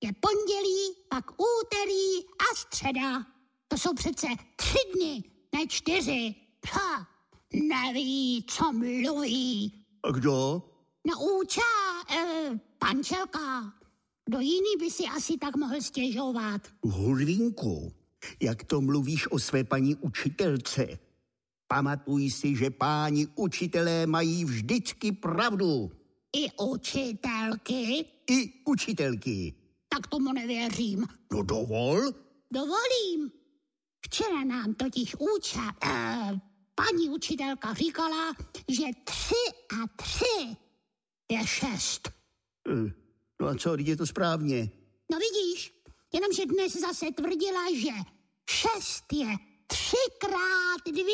je pondělí, pak úterý a středa. To jsou přece 3 dny, ne 4. Ha, neví, co mluví. A kdo? No Pančelka. Kdo jiný by si asi tak mohl stěžovat? Hurvínku, jak to mluvíš o své paní učitelce? Pamatuj si, že páni učitelé mají vždycky pravdu. I učitelky? I učitelky. Tak tomu nevěřím. No dovol. Dovolím. Včera nám totiž paní učitelka říkala, že 3 a 3 je 6. No a co, je to správně? No vidíš, jenomže dnes zase tvrdila, že 6 je 3x2.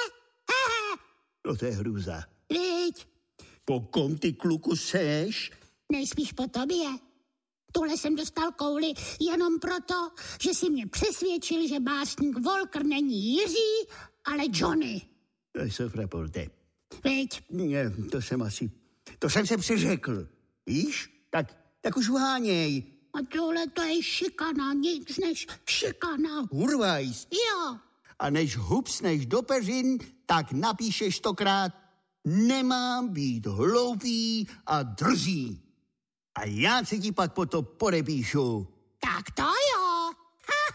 No to je hrůza. Viď? Po kom ty, kluku, seš? Nejspíš po tobě. Tuhle jsem dostal kouli jenom proto, že si mě přesvědčil, že básník Volker není Jiří, ale Johnny. To je sofraporte. Viď? To jsem se přeřekl. Víš? Tak už uháněj. A tohle to je šikana, nic než šikana. Urvajs. Jo. A než hupsneš do peřin, tak napíšeš 100krát: nemám být hloupý a drzý. A já se ti pak po to podepíšu. Tak to